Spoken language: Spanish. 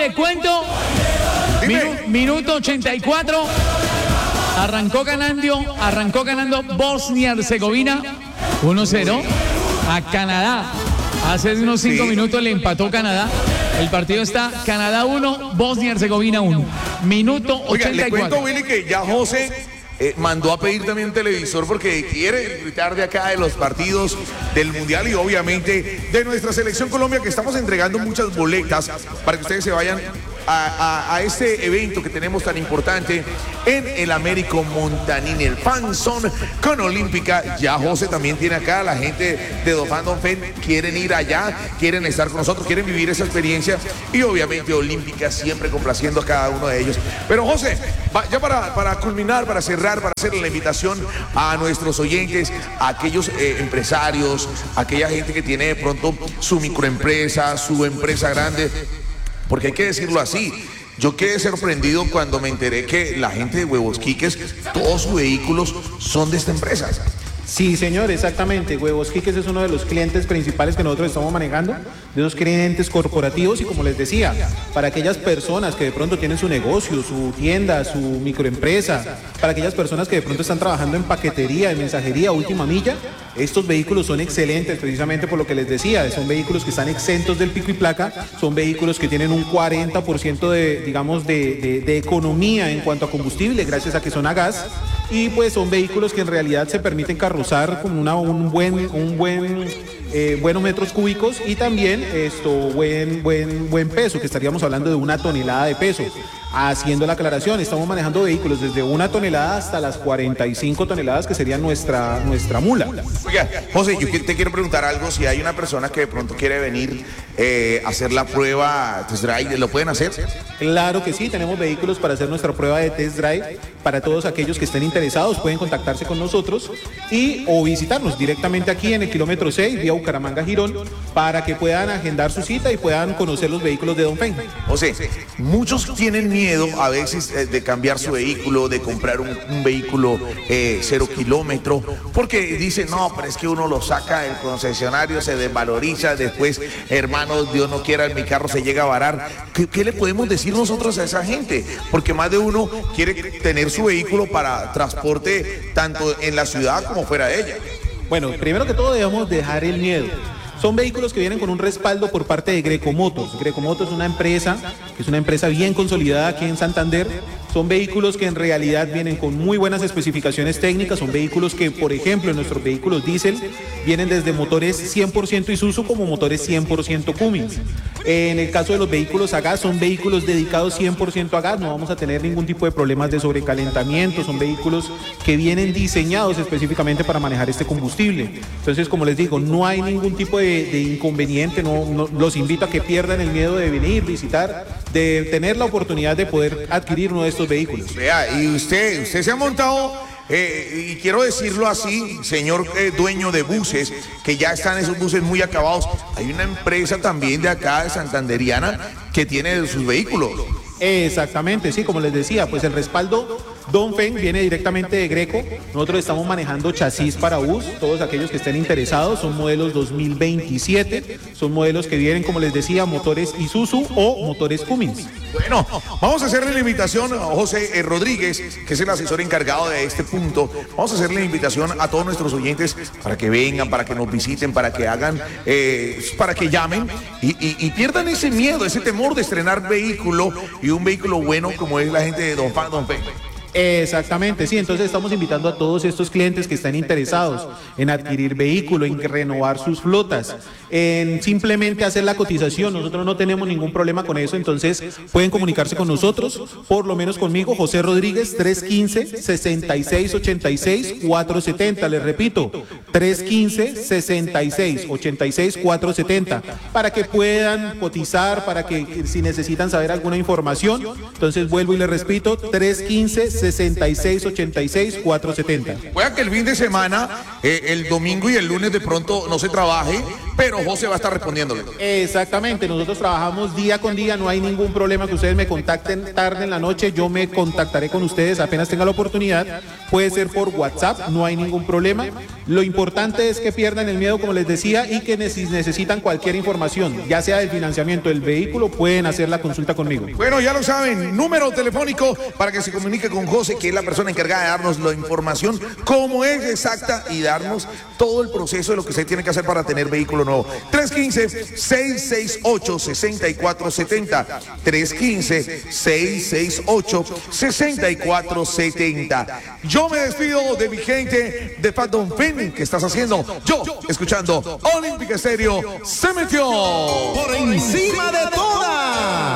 le cuento. Minuto 84. Arrancó ganando Bosnia-Herzegovina 1-0 a Canadá. Hace unos 5 minutos le empató Canadá. El partido está Canadá 1, Bosnia-Herzegovina 1. Minuto 84. Oiga, le cuento, Willy, que ya José mandó a pedir también televisor porque quiere disfrutar de acá de los partidos del Mundial y obviamente de nuestra selección Colombia, que estamos entregando muchas boletas para que ustedes se vayan a este evento que tenemos tan importante en el Américo Montanín, el Fan Zone con Olímpica. Ya José también tiene acá, la gente de Dauphin Donfen quieren ir allá, quieren estar con nosotros, quieren vivir esa experiencia y obviamente Olímpica siempre complaciendo a cada uno de ellos. Pero José, ya para culminar, para cerrar, para hacer la invitación a nuestros oyentes, a aquellos empresarios, a aquella gente que tiene de pronto su microempresa, su empresa grande, porque hay que decirlo así, yo quedé sorprendido cuando me enteré que la gente de Huevos Quiques, todos sus vehículos son de esta empresa. Sí, señor, exactamente. Huevos Quiques es uno de los clientes principales que nosotros estamos manejando, de los clientes corporativos y como les decía, para aquellas personas que de pronto tienen su negocio, su tienda, su microempresa, para aquellas personas que de pronto están trabajando en paquetería, en mensajería, última milla, estos vehículos son excelentes precisamente por lo que les decía, son vehículos que están exentos del pico y placa, son vehículos que tienen un 40% de economía en cuanto a combustible gracias a que son a gas. Y pues son vehículos que en realidad se permiten carrozar con buenos metros cúbicos y también buen peso, que estaríamos hablando de 1 tonelada de peso. Haciendo la aclaración, estamos manejando vehículos desde 1 tonelada hasta las 45 toneladas que sería nuestra mula. Oiga, José, yo te quiero preguntar algo, si hay una persona que de pronto quiere venir a hacer la prueba test drive, ¿lo pueden hacer? Claro que sí, tenemos vehículos para hacer nuestra prueba de test drive. Para todos aquellos que estén interesados pueden contactarse con nosotros o visitarnos directamente aquí en el kilómetro 6, vía Bucaramanga-Girón, para que puedan agendar su cita y puedan conocer los vehículos de Donfen. José, muchos tienen miedo a veces de cambiar su vehículo, de comprar un vehículo 0 kilómetro, porque dicen, no, pero es que uno lo saca del concesionario, se desvaloriza, después, hermano, Dios no quiera, mi carro se llega a varar. ¿Qué le podemos decir nosotros a esa gente? Porque más de uno quiere tener su vehículo para transporte tanto en la ciudad como fuera de ella. Bueno, primero que todo debemos dejar el miedo. Son vehículos que vienen con un respaldo por parte de Greco Motos. Greco Motos es una empresa bien consolidada aquí en Santander. Son vehículos que en realidad vienen con muy buenas especificaciones técnicas. Son vehículos que, por ejemplo, en nuestros vehículos diésel vienen desde motores 100% Isuzu como motores 100% Cummins. En el caso de los vehículos a gas, son vehículos dedicados 100% a gas. No vamos a tener ningún tipo de problemas de sobrecalentamiento. Son vehículos que vienen diseñados específicamente para manejar este combustible. Entonces, como les digo, no hay ningún tipo de inconveniente. No, los invito a que pierdan el miedo de venir, visitar, de tener la oportunidad de poder adquirir uno de estos vehículos. Vea, y usted se ha montado, y quiero decirlo así, señor dueño de buses, que ya están esos buses muy acabados. Hay una empresa también de acá, de Santanderiana, que tiene sus vehículos. Exactamente, sí, como les decía, pues el respaldo Donfen viene directamente de Greco. Nosotros estamos manejando chasis para bus, todos aquellos que estén interesados, son modelos 2027, son modelos que vienen, como les decía, motores Isuzu o motores Cummins. Bueno, vamos a hacerle la invitación a José Rodríguez, que es el asesor encargado de este punto. Vamos a hacerle la invitación a todos nuestros oyentes para que vengan, para que nos visiten, para que hagan, para que llamen y pierdan ese miedo, ese temor de estrenar vehículo y un vehículo bueno como es la gente de Dauphin Donfen. Exactamente, sí, entonces estamos invitando a todos estos clientes que están interesados en adquirir vehículo, en renovar sus flotas, en simplemente hacer la cotización. Nosotros no tenemos ningún problema con eso, entonces pueden comunicarse con nosotros, por lo menos conmigo, José Rodríguez, 315-6686-470, les repito, 315-6686-470, para que puedan cotizar, para que si necesitan saber alguna información, entonces vuelvo y les repito, 315-6686-470. Pueda que el fin de semana, el domingo y el lunes de pronto no se trabaje, pero José va a estar respondiéndole. Exactamente, nosotros trabajamos día con día, no hay ningún problema que ustedes me contacten tarde en la noche, yo me contactaré con ustedes apenas tenga la oportunidad, puede ser por WhatsApp, no hay ningún problema. Lo importante es que pierdan el miedo, como les decía, y que si necesitan cualquier información, ya sea del financiamiento del vehículo, pueden hacer la consulta conmigo. Bueno, ya lo saben, número telefónico para que se comunique con José, que es la persona encargada de darnos la información como es exacta y darnos todo el proceso de lo que usted tiene que hacer para tener vehículo nuevo. 315-668-6470. 315-668-6470. Yo me despido de mi gente de Phantom Fin. ¿Qué estás haciendo? Yo, escuchando Olímpica Estéreo, se metió por encima de todas.